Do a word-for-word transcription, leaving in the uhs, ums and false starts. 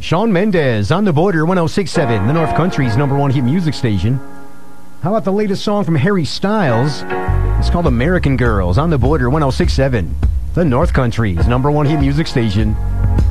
Shawn Mendes, On the Border, one oh six point seven, the North Country's number one hit music station. How about the latest song from Harry Styles? It's called American Girls, On the Border, one oh six point seven, the North Country's number one hit music station.